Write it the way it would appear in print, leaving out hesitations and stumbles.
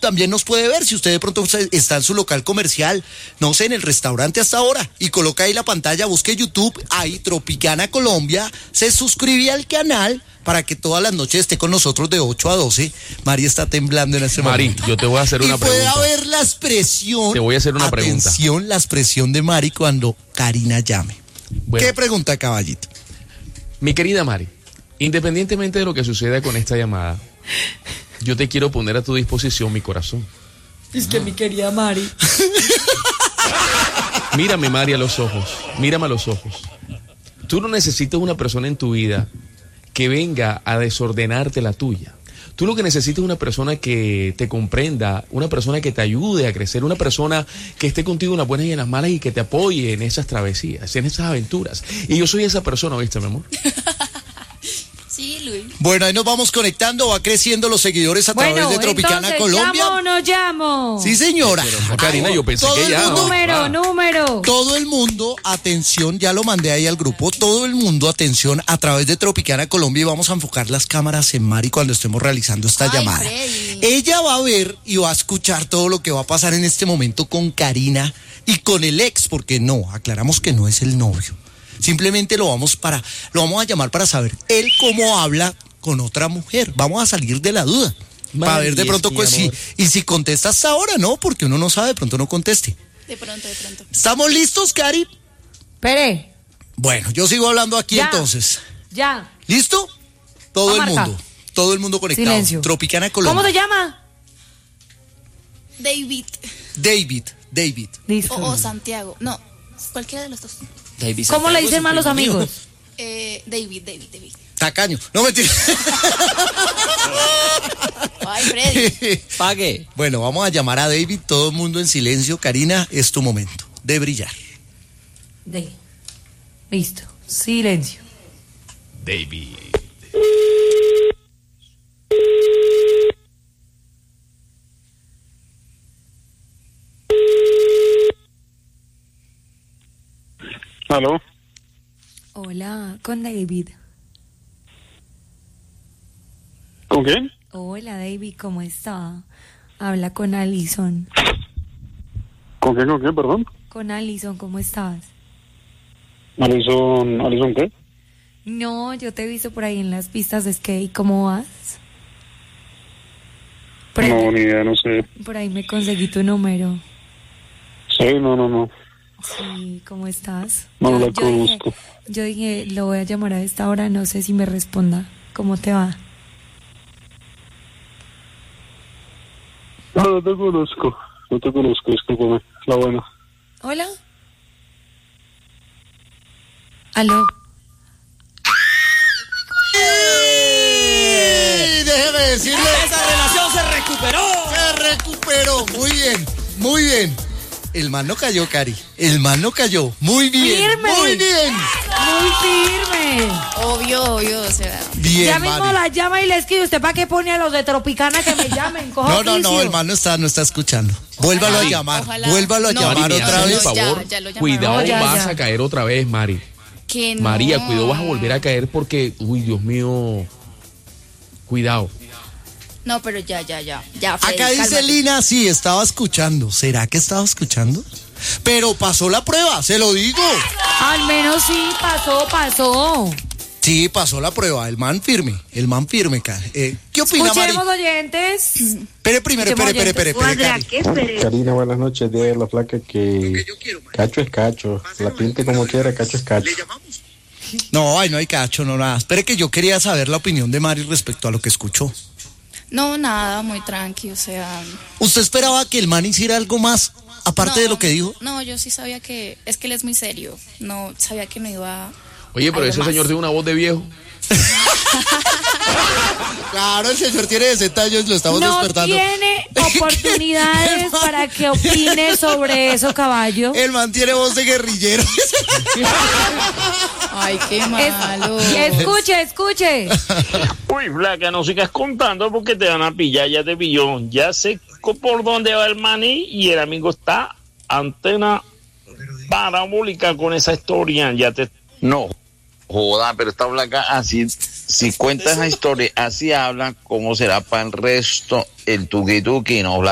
también nos puede ver. Si usted de pronto está en su local comercial, no sé, en el restaurante hasta ahora, y coloca ahí la pantalla, busque YouTube, ahí Tropicana Colombia, se suscribe al canal para que todas las noches esté con nosotros de 8 a 12. Mari está temblando en este momento. Mari, yo te voy a hacer una pregunta. Y puede haber la expresión. Te voy a hacer una pregunta. Atención, la expresión de Mari cuando Karina llame. Bueno, ¿qué pregunta, caballito? Mi querida Mari, independientemente de lo que suceda con esta llamada, yo te quiero poner a tu disposición mi corazón. Es que mi querida Mari. Mírame, Mari, a los ojos. Mírame a los ojos. Tú no necesitas una persona en tu vida que venga a desordenarte la tuya. Tú lo que necesitas es una persona que te comprenda, una persona que te ayude a crecer, una persona que esté contigo en las buenas y en las malas y que te apoye en esas travesías, en esas aventuras. Y yo soy esa persona, ¿viste, mi amor? Sí, Luis. Bueno, ahí nos vamos conectando, va creciendo los seguidores a través de Tropicana Colombia. ¿Llamo o no llamo? Sí, señora. Pero, Karina, yo pensé que ya. Número. Todo el mundo, atención, ya lo mandé ahí al grupo. Todo el mundo, atención, a través de Tropicana Colombia, y vamos a enfocar las cámaras en Mari cuando estemos realizando esta llamada. Freddy. Ella va a ver y va a escuchar todo lo que va a pasar en este momento con Karina y con el ex, porque no, aclaramos que no es el novio. Simplemente lo vamos a llamar para saber él cómo habla con otra mujer. Vamos a salir de la duda. Para ver de pronto pues sí. Y si contesta hasta ahora, no, porque uno no sabe, de pronto no conteste. De pronto. ¿Estamos listos, Cari? Espere. Bueno, yo sigo hablando aquí Ya. entonces. Ya. ¿Listo? Todo Va a el marcar. mundo. Todo el mundo conectado. Silencio. Tropicana Colombia. ¿Cómo te llama? David. David. Listo. O Santiago. No, cualquiera de los dos. David ¿Cómo le Santiago dicen es más los un primo mío. amigos? David. Tacaño. No, mentira. Ay, Freddy. Pague. Bueno, vamos a llamar a David. Todo el mundo en silencio. Karina, es tu momento de brillar. Listo. Silencio. David. ¿Aló? Hola, con David. ¿Con quién? Hola, David, ¿cómo está? Habla con Alison. ¿Con quién, perdón? Con Alison, ¿cómo estás? ¿Alison qué? No, yo te he visto por ahí en las pistas de skate. ¿Cómo vas? No, ni idea, no sé. Por ahí me conseguí tu número. Sí, no. Sí, ¿cómo estás? No la conozco. Yo dije, lo voy a llamar a esta hora, no sé si me responda. ¿Cómo te va? No te conozco, discúlpame, la buena. ¿Hola? ¿Aló? Déjeme decirle. Esa relación se recuperó. Se recuperó. Muy bien. El man no cayó, Cari. El man no cayó. Muy bien. ¡Firme! Muy bien. Muy firme. Obvio, o sea. Bien, Ya mismo Mari. la llama y le escribe. ¿Usted para qué pone a los de Tropicana que me llamen? Coja No, oficio. el man no está escuchando. Vuélvalo a llamar. Ojalá. Vuélvalo a No, llamar Mari, otra ya, vez. Por favor, ya lo llamaron. cuidado, No, ya. vas a caer otra vez, Mari. Que no. María, cuidado, vas a volver a caer porque, uy, Dios mío, cuidado. No, pero ya, Freddy, Acá dice cálmate. Lina, sí, estaba escuchando. ¿Será que estaba escuchando? Pero pasó la prueba, se lo digo. Al menos sí, pasó. Sí, pasó la prueba. El man firme, Cari. ¿Qué opina, Mari? Escuchemos, oyentes. Espere primero, espere, Cari. Karina, buenas noches, dile a la flaca que cacho es cacho, la piente como quiera, cacho es cacho. No, no hay cacho, no nada. Espere que yo quería saber la opinión de Mari respecto a lo que escuchó. No, nada, muy tranqui, o sea. ¿Usted esperaba que el man hiciera algo más aparte de lo que dijo? No, yo sí sabía que. Es que él es muy serio. No, sabía que no iba. Oye, pero algo ese más. señor tiene una voz de viejo. Claro, el señor tiene 60 años, lo estamos No despertando. tiene oportunidades para que opine sobre eso, caballo. El man tiene voz de guerrillero. Ay, qué malo. Escuche. Uy, flaca, no sigas contando porque te van a pillar, ya te pilló. Ya sé por dónde va el maní y el amigo está antena parabólica con esa historia. No, joda, pero esta flaca así, si cuenta esa historia, así habla, ¿cómo será para el resto el tuki-tuki? No,